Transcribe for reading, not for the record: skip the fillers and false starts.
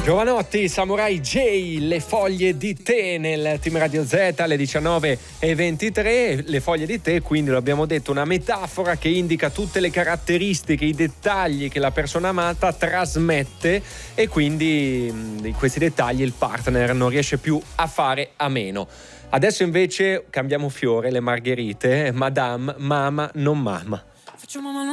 Giovanotti, Samurai J, Le foglie di tè nel Team Radio Z alle 19:23. Le foglie di tè, quindi lo abbiamo detto, una metafora che indica tutte le caratteristiche, i dettagli che la persona amata trasmette, e quindi di questi dettagli il partner non riesce più a fare a meno. Adesso invece cambiamo fiore, le margherite, Madame, mama, non mama.